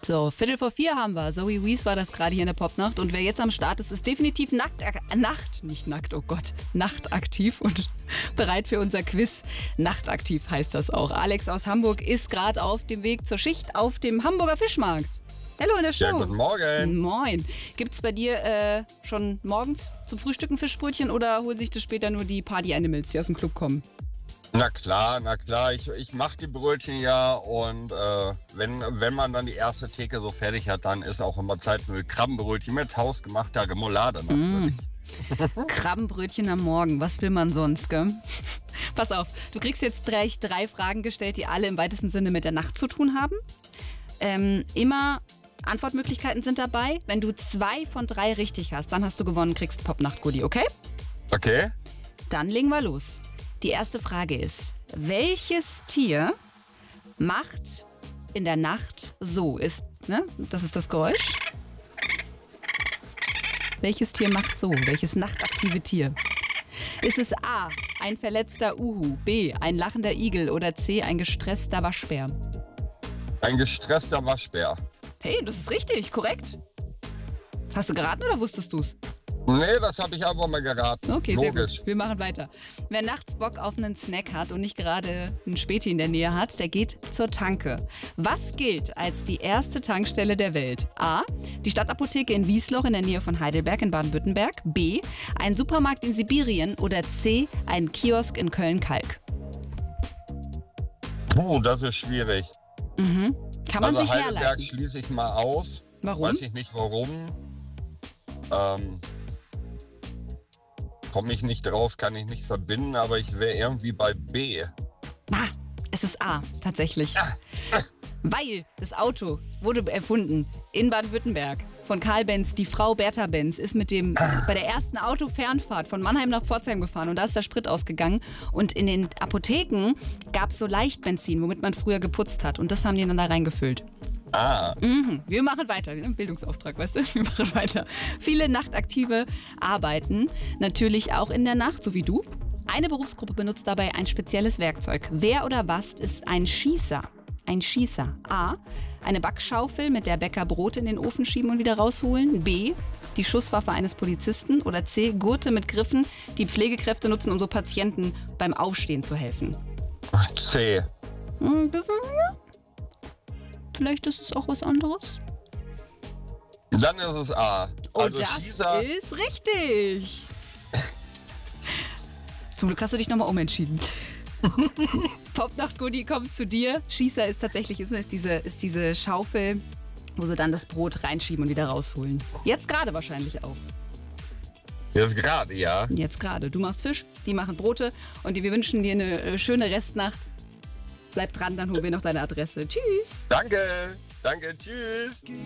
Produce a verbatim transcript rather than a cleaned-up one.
So, Viertel vor vier haben wir. Zoe Wees war das gerade hier in der Popnacht. Und wer jetzt am Start ist, ist definitiv nackt, äh, Nacht, nicht nackt, oh Gott, nachtaktiv und bereit für unser Quiz. Nachtaktiv heißt das auch. Alex aus Hamburg ist gerade auf dem Weg zur Schicht auf dem Hamburger Fischmarkt. Hallo in der Show. Ja, guten Morgen. Moin. Gibt es bei dir äh, schon morgens zum Frühstücken Fischbrötchen oder holen sich das später nur die Party-Animals, die aus dem Club kommen? Na klar, na klar. Ich, ich mache die Brötchen ja und äh, wenn, wenn man dann die erste Theke so fertig hat, dann ist auch immer Zeit für Krabbenbrötchen mit hausgemachter Remoulade natürlich. Mm. Krabbenbrötchen am Morgen, was will man sonst, gell? Pass auf, du kriegst jetzt gleich drei Fragen gestellt, die alle im weitesten Sinne mit der Nacht zu tun haben. Ähm, immer Antwortmöglichkeiten sind dabei. Wenn du zwei von drei richtig hast, dann hast du gewonnen, kriegst Popnacht-Goodie, okay? Okay. Dann legen wir los. Die erste Frage ist, welches Tier macht in der Nacht so? Ist, ne? Das ist das Geräusch. Welches Tier macht so? Welches nachtaktive Tier? Ist es A, ein verletzter Uhu, B, ein lachender Igel oder C, ein gestresster Waschbär? Ein gestresster Waschbär. Hey, das ist richtig, korrekt. Hast du geraten oder wusstest du's? Nee, das habe ich einfach mal geraten. Okay, Logisch. sehr gut. Wir machen weiter. Wer nachts Bock auf einen Snack hat und nicht gerade einen Späti in der Nähe hat, der geht zur Tanke. Was gilt als die erste Tankstelle der Welt? A, die Stadtapotheke in Wiesloch in der Nähe von Heidelberg in Baden-Württemberg. B, ein Supermarkt in Sibirien. Oder C, ein Kiosk in Köln-Kalk. Puh, das ist schwierig. Mhm. Kann man also sich Heidelberg herleiten. schließe ich mal aus. Warum? Weiß ich nicht warum. Ähm, Komme ich nicht drauf, kann ich nicht verbinden, aber ich wäre irgendwie bei B. Ah, es ist A, tatsächlich. Ja. Weil das Auto wurde erfunden in Baden-Württemberg von Karl Benz. Die Frau Bertha Benz ist mit dem bei der ersten Autofernfahrt von Mannheim nach Pforzheim gefahren und da ist der Sprit ausgegangen. Und in den Apotheken gab es so Leichtbenzin, womit man früher geputzt hat. Und das haben die dann da reingefüllt. Ah, Mhm. Wir machen weiter. Ein Bildungsauftrag, weißt du? Wir machen weiter. Viele Nachtaktive arbeiten natürlich auch in der Nacht, so wie du. Eine Berufsgruppe benutzt dabei ein spezielles Werkzeug. Wer oder was ist ein Schießer? Ein Schießer. A, eine Backschaufel, mit der Bäcker Brote in den Ofen schieben und wieder rausholen. B, die Schusswaffe eines Polizisten. Oder C, Gurte mit Griffen, die Pflegekräfte nutzen, um so Patienten beim Aufstehen zu helfen. C. Ein bisschen mehr? Vielleicht ist es auch was anderes. Dann ist es A. Oh, Also das Schießer. ist richtig. Zum Glück hast du dich nochmal umentschieden. Popnacht-Goodie kommt zu dir. Schießer ist tatsächlich ist, ist, diese, ist diese Schaufel, wo sie dann das Brot reinschieben und wieder rausholen. Jetzt gerade wahrscheinlich auch. Jetzt gerade, ja. Jetzt gerade. Du machst Fisch, die machen Brote und wir wünschen dir eine äh, schöne Restnacht. Bleib dran, dann holen wir noch deine Adresse. Tschüss. Danke. Danke, tschüss.